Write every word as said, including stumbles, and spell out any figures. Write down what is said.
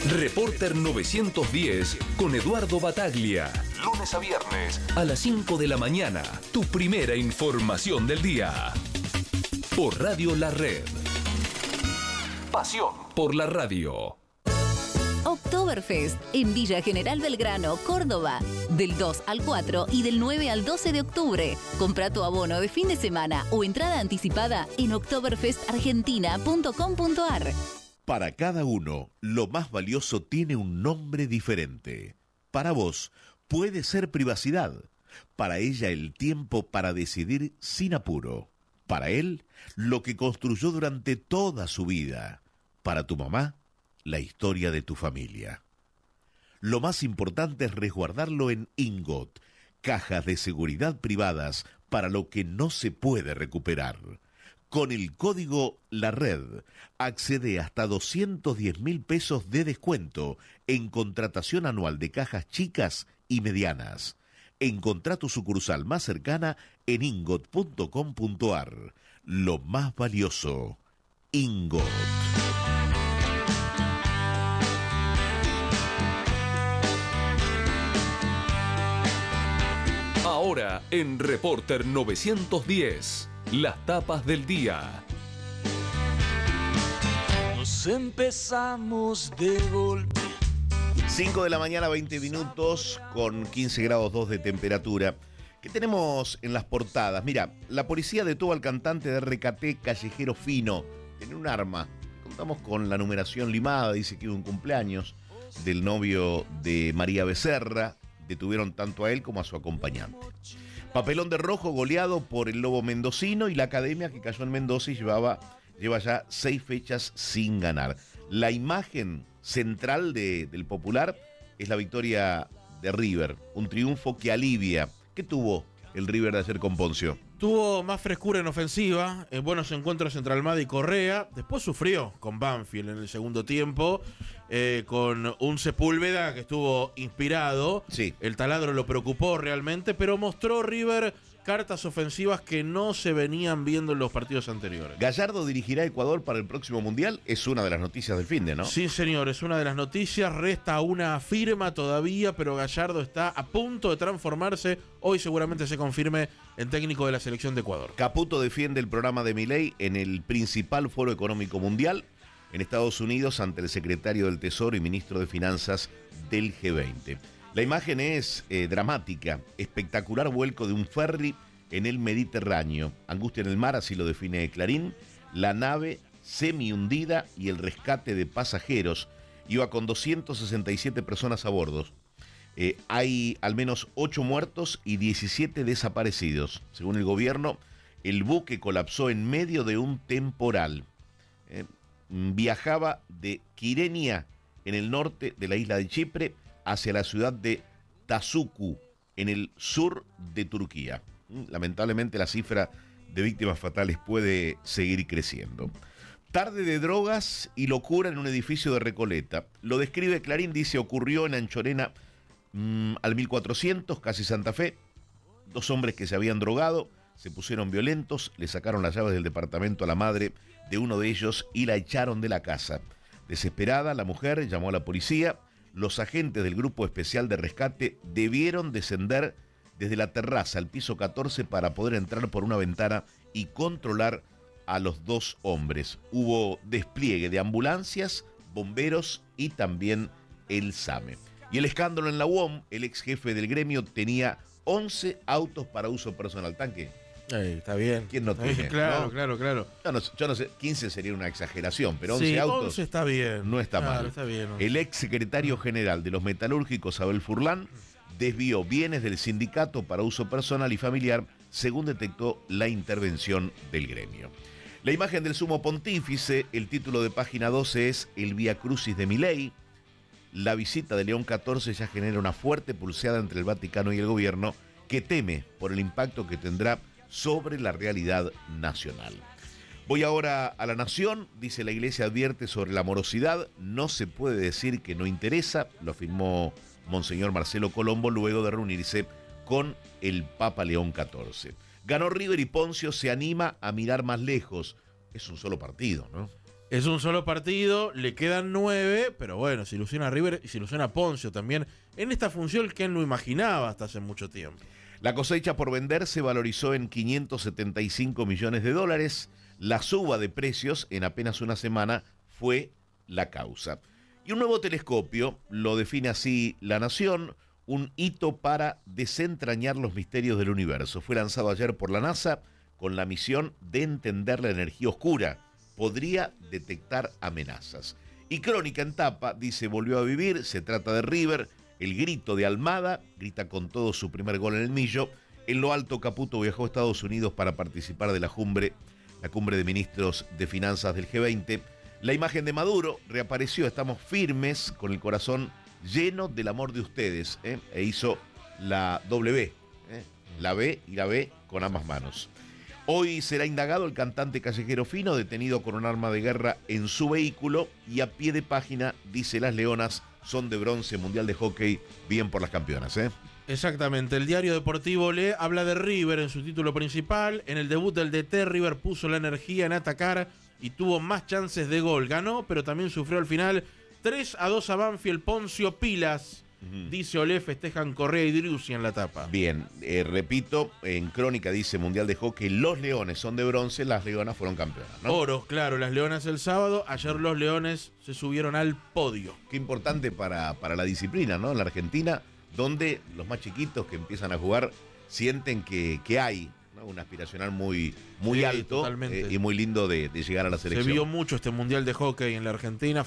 Reporter novecientos diez con Eduardo Bataglia. Lunes a viernes a las cinco de la mañana. Tu primera información del día. Por Radio La Red. Pasión por la radio. Oktoberfest en Villa General Belgrano, Córdoba. Del dos al cuatro y del nueve al doce de octubre. Compra tu abono de fin de semana o entrada anticipada en oktoberfest argentina punto com punto a r. Para cada uno, lo más valioso tiene un nombre diferente. Para vos, puede ser privacidad. Para ella, el tiempo para decidir sin apuro. Para él, lo que construyó durante toda su vida. Para tu mamá, la historia de tu familia. Lo más importante es resguardarlo en Ingot, cajas de seguridad privadas para lo que no se puede recuperar. Con el código La Red, accede hasta doscientos diez mil pesos de descuento en contratación anual de cajas chicas y medianas. Encontrá tu sucursal más cercana en ingot punto com punto a r. Lo más valioso, Ingot. Ahora en Reporter novecientos diez, las tapas del día. Nos empezamos de golpe. cinco de la mañana, veinte minutos, con quince grados dos de temperatura. ¿Qué tenemos en las portadas? Mira, la policía detuvo al cantante de R K T Callejero Fino. Tenía un arma. Contamos con la numeración limada, dice que hubo un cumpleaños del novio de María Becerra. Detuvieron tanto a él como a su acompañante. Papelón de rojo goleado por el Lobo mendocino y la Academia, que cayó en Mendoza y llevaba, lleva ya seis fechas sin ganar. La imagen central de, del Popular es la victoria de River, un triunfo que alivia. ¿Qué tuvo el River de ayer con Poncio? Tuvo más frescura en ofensiva, en buenos encuentros entre Almada y Correa. Después sufrió con Banfield en el segundo tiempo, eh, con un Sepúlveda que estuvo inspirado. Sí. El taladro lo preocupó realmente, pero mostró River cartas ofensivas que no se venían viendo en los partidos anteriores. Gallardo dirigirá a Ecuador para el próximo Mundial, es una de las noticias del finde, ¿no? Sí, señor, es una de las noticias. Resta una firma todavía, pero Gallardo está a punto de transformarse. Hoy seguramente se confirme en técnico de la selección de Ecuador. Caputo defiende el programa de Milei en el principal foro económico mundial en Estados Unidos ante el secretario del Tesoro y ministro de Finanzas del G veinte. La imagen es eh, dramática, espectacular vuelco de un ferry en el Mediterráneo. Angustia en el mar, así lo define Clarín. La nave semi hundida y el rescate de pasajeros. Iba con doscientas sesenta y siete personas a bordo. Eh, hay al menos ocho muertos y diecisiete desaparecidos. Según el gobierno, el buque colapsó en medio de un temporal. Eh, viajaba de Kyrenia, en el norte de la isla de Chipre, hacia la ciudad de Tazuku, en el sur de Turquía. Lamentablemente la cifra de víctimas fatales puede seguir creciendo. Tarde de drogas y locura en un edificio de Recoleta. Lo describe Clarín, dice, ocurrió en Anchorena mmm, al mil cuatrocientos, casi Santa Fe. Dos hombres que se habían drogado se pusieron violentos, le sacaron las llaves del departamento a la madre de uno de ellos y la echaron de la casa. Desesperada, la mujer llamó a la policía. Los agentes del Grupo Especial de Rescate debieron descender desde la terraza al piso catorce para poder entrar por una ventana y controlar a los dos hombres. Hubo despliegue de ambulancias, bomberos y también el SAME. Y el escándalo en la U O M, el ex jefe del gremio tenía once autos para uso personal. ¿Tanque? Ey, está bien. ¿Quién no tiene? Ay, claro, ¿no? claro, claro. Yo no, yo no sé, quince sería una exageración, pero once sí, autos once está bien. no está claro, mal. Está bien, ¿no? El ex secretario general de los metalúrgicos, Abel Furlan, desvió bienes del sindicato para uso personal y familiar, según detectó la intervención del gremio. La imagen del sumo pontífice, el título de página doce es El Vía Crucis de Milei. La visita de León catorce ya genera una fuerte pulseada entre el Vaticano y el gobierno, que teme por el impacto que tendrá sobre la realidad nacional. Voy ahora a La Nación. Dice: la Iglesia advierte sobre la morosidad, no se puede decir que no interesa, lo afirmó Monseñor Marcelo Colombo luego de reunirse con el Papa León catorce. Ganó River y Poncio se anima a mirar más lejos. Es un solo partido, ¿no? Es un solo partido, le quedan nueve, pero bueno, se ilusiona River y se ilusiona Poncio también. En esta función que él no imaginaba hasta hace mucho tiempo. La cosecha por vender se valorizó en quinientos setenta y cinco millones de dólares. La suba de precios en apenas una semana fue la causa. Y un nuevo telescopio, lo define así La Nación, un hito para desentrañar los misterios del universo. Fue lanzado ayer por la NASA con la misión de entender la energía oscura. Podría detectar amenazas. Y Crónica en tapa dice, volvió a vivir, se trata de River, el grito de Almada, grita con todo su primer gol en el Millo. En lo alto, Caputo viajó a Estados Unidos para participar de la cumbre, la cumbre de ministros de finanzas del G veinte. La imagen de Maduro reapareció, estamos firmes con el corazón lleno del amor de ustedes, ¿eh? E hizo la W, ¿eh? La B y la B con ambas manos. Hoy será indagado el cantante callejero Fino, detenido con un arma de guerra en su vehículo, y a pie de página dice las Leonas son de bronce, mundial de hockey, bien por las campeonas, ¿eh? Exactamente, el diario deportivo Le habla de River en su título principal. En el debut del D T, River puso la energía en atacar y tuvo más chances de gol. Ganó, pero también sufrió al final. tres a dos a Banfield, Poncio Pilas. Uh-huh. Dice Olé, festejan Correa y Driussi en la tapa. Bien, eh, repito, en Crónica dice Mundial de Hockey, los Leones son de bronce, las Leonas fueron campeonas, ¿no? Oro, claro, las Leonas el sábado, ayer los Leones se subieron al podio. Qué importante para, para la disciplina, ¿no? En la Argentina, donde los más chiquitos que empiezan a jugar sienten que, que hay, ¿no? Un aspiracional muy, muy sí, alto eh, y muy lindo de, de llegar a la selección. Se vio mucho este Mundial de Hockey en la Argentina.